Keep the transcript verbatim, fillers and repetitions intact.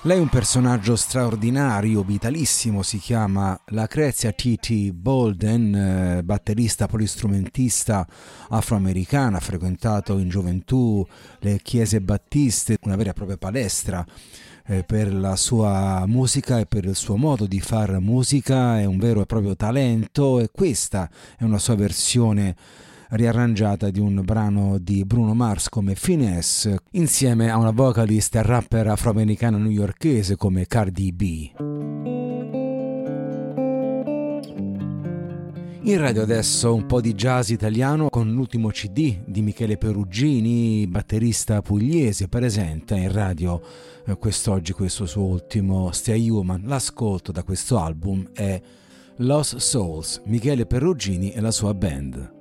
Lei è un personaggio straordinario, vitalissimo, si chiama Lucrezia T T. Bolden, eh, batterista polistrumentista afroamericana, ha frequentato in gioventù le chiese battiste, una vera e propria palestra eh, per la sua musica e per il suo modo di far musica, è un vero e proprio talento e questa è una sua versione riarrangiata di un brano di Bruno Mars come Finesse, insieme a una vocalist e rapper afroamericana newyorkese come Cardi B. In radio adesso un po' di jazz italiano con l'ultimo C D di Michele Perugini, batterista pugliese, presenta in radio eh, quest'oggi questo suo ultimo Stay Human. L'ascolto da questo album è Lost Souls, Michele Perugini e la sua band.